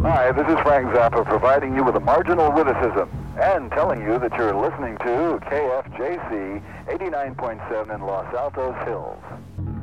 Hi, this is Frank Zappa providing you with a marginal witticism and telling you that you're listening to KFJC 89.7 in Los Altos Hills.